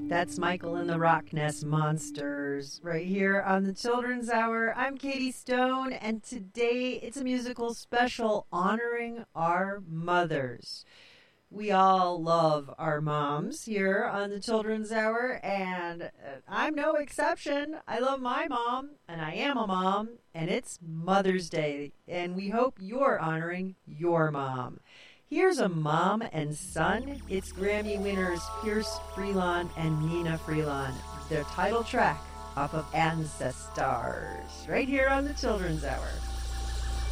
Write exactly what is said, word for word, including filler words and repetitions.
That's Michael and the Rocknest Monsters right here on the Children's Hour. I'm Katie Stone, and today it's a musical special honoring our mothers. We all love our moms here on the Children's Hour, and I'm no exception. I love my mom, and I am a mom, and it's Mother's Day, and we hope you're honoring your mom. Here's a mom and son. It's Grammy winners Pierce Freelon and Nina Freelon. Their title track off of Ancestors, right here on the Children's Hour.